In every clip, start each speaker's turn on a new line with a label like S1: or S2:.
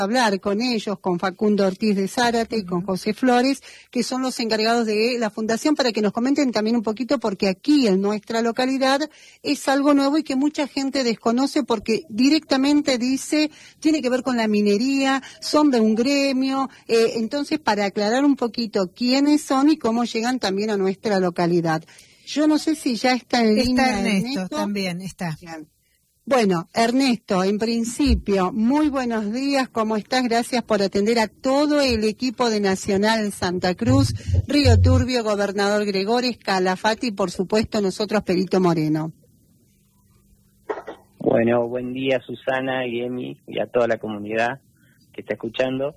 S1: hablar con ellos, con Facundo Ortiz de Zárate y con José Flores, que son los encargados de la fundación, para que nos comenten también un poquito, porque aquí en nuestra localidad es algo nuevo y que mucha gente desconoce, porque directamente dice, tiene que ver con la minería, son de un gremio, entonces para aclarar un poquito quiénes son y cómo llegan también a nuestra localidad. Yo no sé si ya está en línea
S2: Ernesto. También está.
S1: Bien. Bueno, Ernesto, en principio, muy buenos días, ¿cómo estás? Gracias por atender a todo el equipo de Nacional Santa Cruz, Río Turbio, Gobernador Gregores, Calafate y, por supuesto, nosotros, Perito Moreno.
S3: Bueno, buen día, Susana y Emi, y a toda la comunidad que está escuchando.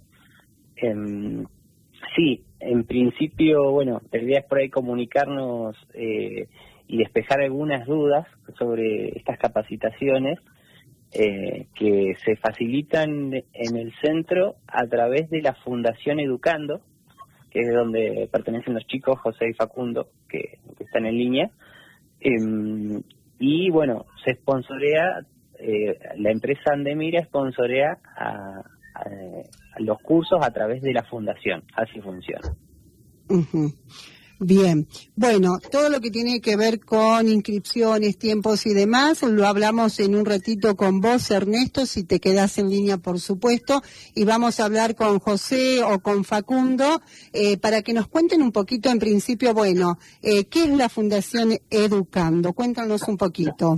S3: Sí, en principio, bueno, la idea es por ahí comunicarnos y despejar algunas dudas sobre estas capacitaciones que se facilitan en el centro a través de la Fundación Educando, que es donde pertenecen los chicos José y Facundo, que están en línea. Y bueno, se sponsorea, la empresa Andemira sponsorea a los cursos a través de la fundación, así funciona.
S1: Uh-huh. Bien, bueno, todo lo que tiene que ver con inscripciones, tiempos y demás, lo hablamos en un ratito con vos, Ernesto, si te quedás en línea, por supuesto, y vamos a hablar con José o con Facundo, para que nos cuenten un poquito, en principio, bueno, ¿qué es la Fundación Educando? Cuéntanos un poquito.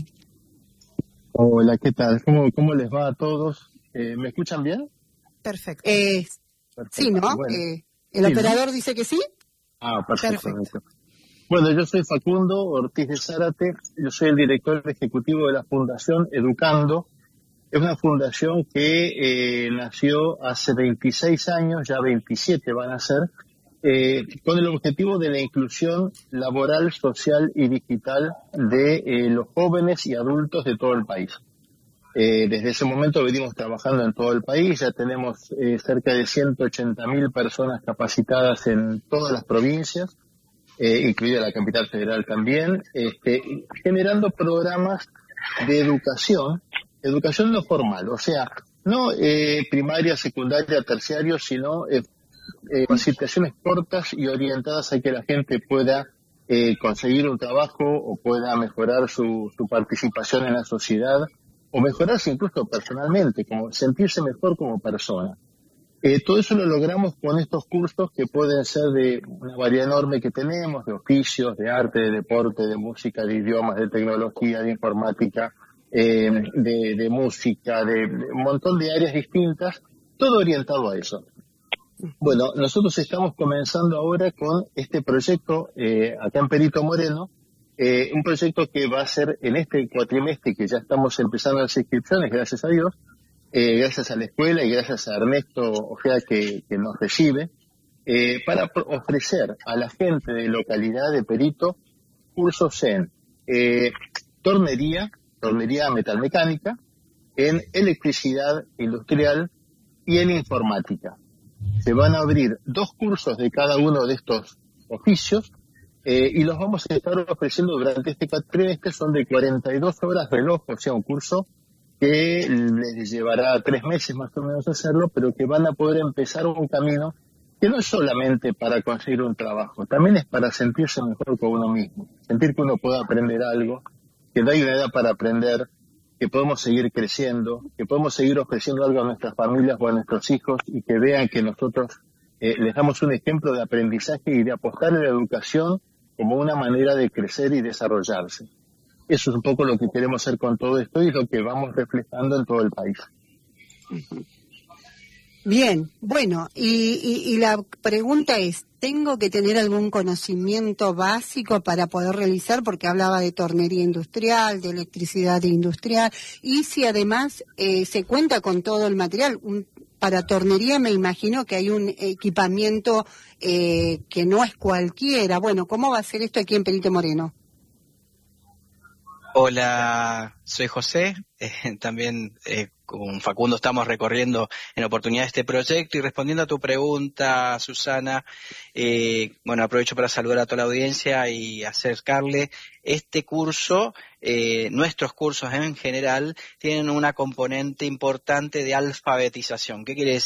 S4: Hola, ¿qué tal? ¿Cómo les va a todos? ¿Me escuchan bien?
S2: Perfecto.
S4: Perfecto.
S1: Sí, ¿no?
S4: Bueno.
S1: ¿El
S4: Sí,
S1: operador
S4: ¿no?
S1: dice que sí?
S4: Ah, perfecto. Bueno, yo soy Facundo Ortiz de Zárate, yo soy el director ejecutivo de la Fundación Educando. Es una fundación que nació hace 26 años, ya 27 van a ser, con el objetivo de la inclusión laboral, social y digital de los jóvenes y adultos de todo el país. Desde ese momento venimos trabajando en todo el país, ya tenemos cerca de 180.000 personas capacitadas en todas las provincias, incluida la capital federal también, generando programas de educación no formal, o sea, no primaria, secundaria, terciario, sino capacitaciones cortas y orientadas a que la gente pueda conseguir un trabajo o pueda mejorar su participación en la sociedad, o mejorarse incluso personalmente, como sentirse mejor como persona. Todo eso lo logramos con estos cursos que pueden ser de una variedad enorme que tenemos, de oficios, de arte, de deporte, de música, de idiomas, de tecnología, de informática, de música, de un montón de áreas distintas, todo orientado a eso. Bueno, nosotros estamos comenzando ahora con este proyecto acá en Perito Moreno, un proyecto que va a ser en este cuatrimestre, que ya estamos empezando las inscripciones, gracias a Dios, gracias a la escuela y gracias a Ernesto Ojeda que nos recibe, para ofrecer a la gente de localidad de Perito cursos en tornería metalmecánica, en electricidad industrial y en informática. Se van a abrir 2 cursos de cada uno de estos oficios, y los vamos a estar ofreciendo durante este cuatrimestre. Son de 42 horas reloj, o sea, un curso que les llevará 3 meses más o menos hacerlo, pero que van a poder empezar un camino que no es solamente para conseguir un trabajo, también es para sentirse mejor con uno mismo, sentir que uno puede aprender algo, que no hay una edad para aprender, que podemos seguir creciendo, que podemos seguir ofreciendo algo a nuestras familias o a nuestros hijos, y que vean que nosotros les damos un ejemplo de aprendizaje y de apostar a la educación como una manera de crecer y desarrollarse. Eso es un poco lo que queremos hacer con todo esto y lo que vamos reflejando en todo el país.
S1: Bien, bueno, y la pregunta es, ¿tengo que tener algún conocimiento básico para poder realizar? Porque hablaba de tornería industrial, de electricidad industrial, y si además se cuenta con todo el material. Para tornería me imagino que hay un equipamiento que no es cualquiera. Bueno, ¿cómo va a ser esto aquí en Perito Moreno?
S5: Hola, soy José, también con Facundo estamos recorriendo en oportunidad de este proyecto. Y respondiendo a tu pregunta, Susana, bueno, aprovecho para saludar a toda la audiencia y acercarle este curso. Nuestros cursos en general tienen una componente importante de alfabetización. ¿Qué quiere decir?